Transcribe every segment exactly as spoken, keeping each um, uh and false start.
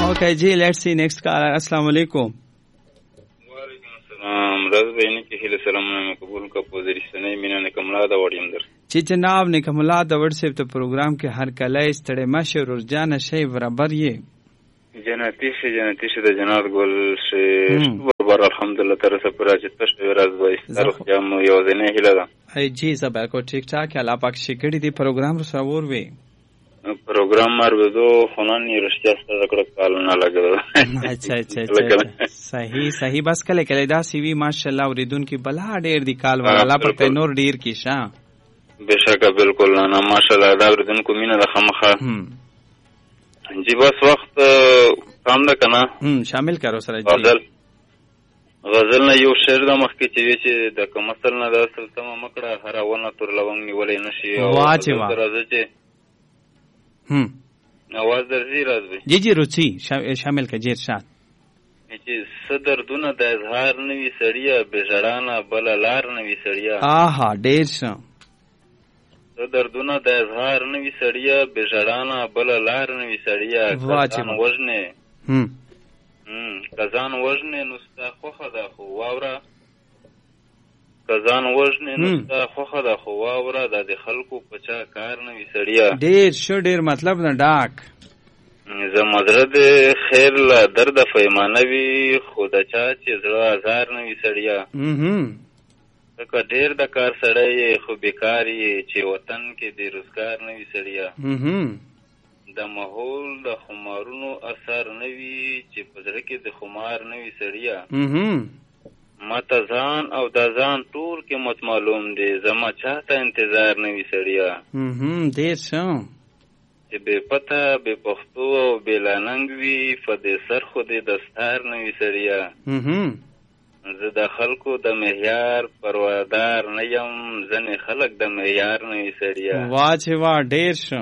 Okay, ji, let's see next caller. Assalamu alaikum. وعلیکم السلام. رضا بینی کې هله سلامونه مې قبول کا پوزری سنې مینه نه کملا دا وړیم در چې جناب نکملا د WhatsApp ته پروګرام کې هر کله ستړی مشه ورجان شي برابر یې جنتی شه جنتی شه د جنات ګل شه برابر الحمدلله تر څه پر چې تاسو راز وای تر جام یو ځنه هله دا ای جی زبر کو ټیک ټاک الله پاک شکړی دی پروګرام سره وی پروګرام مر ودو خنان رښتیا سره کړه کال نه لګل اچھا اچھا اچھا صحیح صحیح بس کله کله دا سی وی ماشاءالله اوریدونکو بلا ډیر دی کال والا پر نور ډیر کی شا بشکه بالکل نه ماشاءالله دا اوریدونکو مینه د خمخه جی بس وخت کام ده کنه هم شامل کرو سره جی غزل غزل نه یو شعر د مخ کې چې چې د کوم مثلا نه د اصل تم مکړه هر ونه تر لونګ نیولې نشي او درازه چې هم आवाज درځي راځي جی جی روچی شامل کا جیر شات چې صدر دونه د اظهار نوي سړیا بجړانا بل لار نوي سړیا آها ډیر شه صدر دونه د اظهار نوي سړیا بجړانا بل لار نوي سړیا کزان وژنه هم هم کزان وژنه نو ستا خوخه ده خو واوره کزان وژنه نو ستا خوخه ده خو واوره د خلکو پچا کار نوي سړیا ډیر شو ډیر مطلب نه ډاک زمدره د خیر له درد فیمانوي خود چا چې زړه ازار نوي سړیا هم که ډیر د کار سړی خو بیکار یې چې وطن کې د روزګار نوي سړیا هم د ماحول د خمارونو اثر نوي چې په زړه کې د خمار نوي سړیا هم ماته ځان او د ځان ټول کې مت معلوم دی زما چاته انتظار نوي سړیا هم ډیر شه چې بې پته بې پښتو او بې لاننګ وي فدې سر خو دې دستار نوي سړیا هم زه د خلکو د معیار پروادار نه یم ځنې خلک د معیار نوي سړیا وا چې وا ډیر شه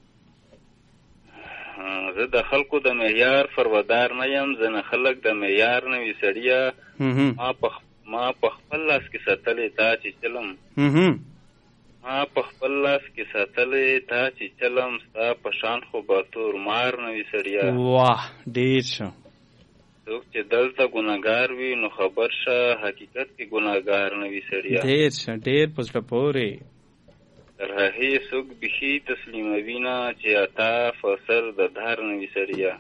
زه د خلکو د معیار پروادار نه یم ځنې خلک د معیار نوي سړیا ما په ما په خپل لاس کې ساتلې تا چې چلم ما په خپل لاس کې ساتلې تا چې چلم ستا په شان خو به تور مار نوي سړیا واه ډیر شه څوک چې دلته ګناهګار وي نو خبر شه حقیقت کې ګناهګار نوي سړیا ډیر شه ډیر په زړه پورې تر هغې څوک بیخي تسلیموي نه چې اتا فسر د دار نوي سړیا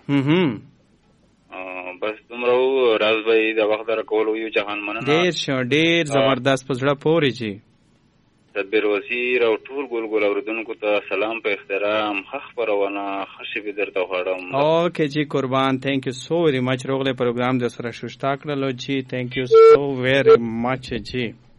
بس دومره و راز به یې د وخت در کولو یو جهان مننه ډیر شه ډیر زبردست په زړه پورې چې تدبیر وزیر او ټول ګل ګل اوریدونکو ته سلام په احترام ښه خپرونه ښه شیبې درته غواړم اوکې جی قربان تھینک یو سو ویری مچ روغله پروګرام د سره شوشتا کړلو جی تھینک یو سو ویری مچ جی